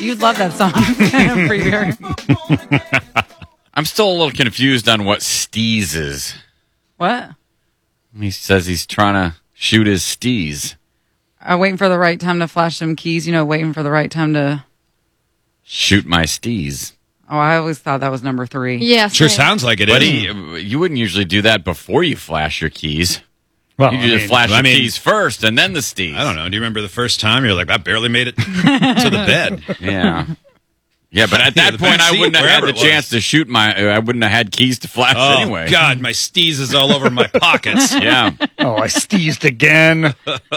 You'd love that song. Free beer. I'm still a little confused on what steez is. What? He says he's trying to shoot his steez. Waiting for the right time to flash some keys. Waiting for the right time to shoot my steez. Oh, I always thought that was number 3. Yeah, sure sounds like it is. But you wouldn't usually do that before you flash your keys. Well, you just flash your keys first and then the steez. I don't know. Do you remember the first time you're like, I barely made it to the bed? Yeah. Yeah, but at that point, I wouldn't have had the chance to shoot I wouldn't have had keys to flash anyway. Oh, God, my steez is all over my pockets. Yeah. Oh, I steezed again.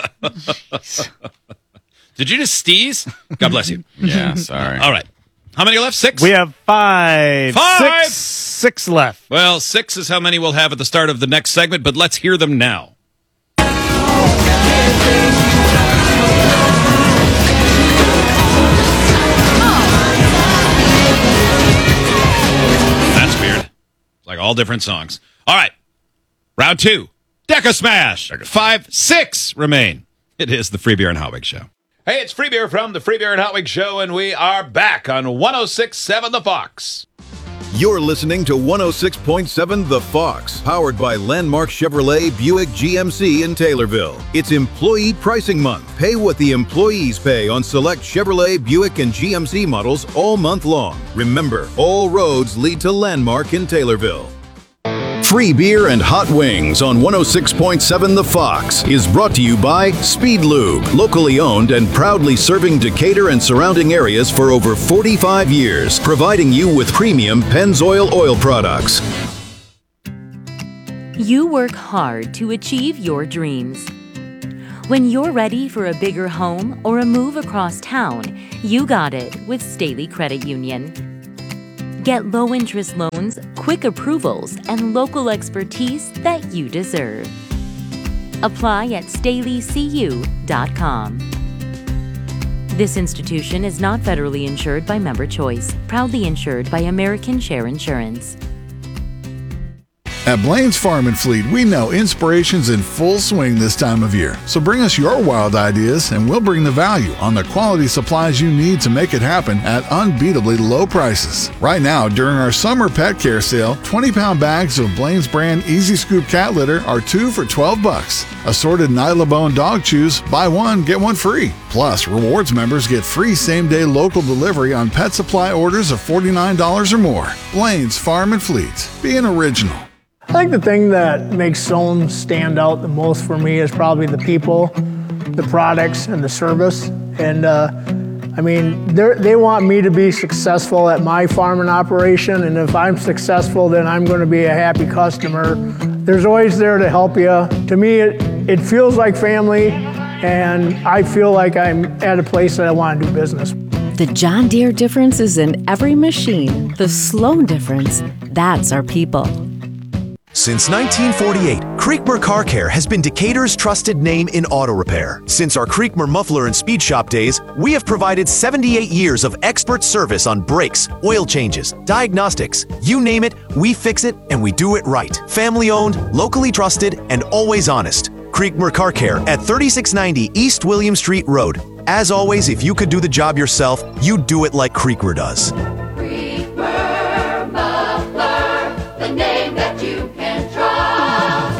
Did you just steez? God bless you. Yeah, sorry. All right. How many left? 6? We have 5. 5! 6 left. Well, 6 is how many we'll have at the start of the next segment, but let's hear them now. That's weird. Like all different songs. All right. Round 2. Deca Smash. 5, 6 remain. It is the Free Beer and Hotwig Show. Hey, it's Free Beer from the Free Beer and Hotwig Show, and we are back on 106.7 The Fox. You're listening to 106.7 The Fox, powered by Landmark Chevrolet Buick GMC in Taylorville. It's Employee Pricing Month. Pay what the employees pay on select Chevrolet, Buick, and GMC models all month long. Remember, all roads lead to Landmark in Taylorville. Free Beer and Hot Wings on 106.7 The Fox is brought to you by Speed Lube, locally owned and proudly serving Decatur and surrounding areas for over 45 years, providing you with premium Pennzoil oil products. You work hard to achieve your dreams. When you're ready for a bigger home or a move across town, you got it with Staley Credit Union. Get low-interest loans, quick approvals, and local expertise that you deserve. Apply at StaleyCU.com. This institution is not federally insured by Member Choice, proudly insured by American Share Insurance. At Blaine's Farm and Fleet, we know inspiration's in full swing this time of year. So bring us your wild ideas and we'll bring the value on the quality supplies you need to make it happen at unbeatably low prices. Right now, during our summer pet care sale, 20-pound bags of Blaine's brand Easy Scoop cat litter are 2 for $12. Assorted Nylabone dog chews, buy one, get one free. Plus, rewards members get free same-day local delivery on pet supply orders of $49 or more. Blaine's Farm and Fleet. Be an original. I think the thing that makes Sohn stand out the most for me is probably the people, the products, and the service. And they want me to be successful at my farming operation, and if I'm successful, then I'm going to be a happy customer. There's always there to help you. To me, it feels like family, and I feel like I'm at a place that I want to do business. The John Deere difference is in every machine. The Sloan difference, that's our people. Since 1948, Creekmer Car Care has been Decatur's trusted name in auto repair. Since our Creekmer Muffler and Speed Shop days, we have provided 78 years of expert service on brakes, oil changes, diagnostics. You name it, we fix it, and we do it right. Family owned, locally trusted, and always honest. Creekmer Car Care at 3690 East William Street Road. As always, if you could do the job yourself, you'd do it like Creekmer does. Creekmer Muffler, the name that you can trust.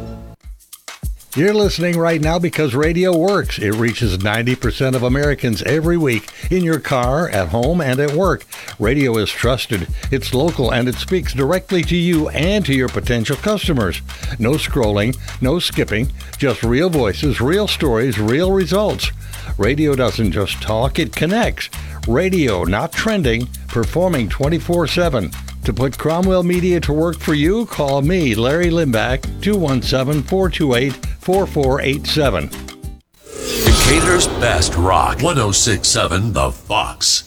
You're listening right now because radio works. It reaches 90% of Americans every week, in your car, at home, and at work. Radio is trusted, it's local, and it speaks directly to you and to your potential customers. No scrolling, no skipping, just real voices, real stories, real results. Radio doesn't just talk, it connects. Radio, not trending, performing 24/7. To put Cromwell Media to work for you, call me, Larry Limbach, 217-428-4487. Decatur's best rock, 106.7 The Fox.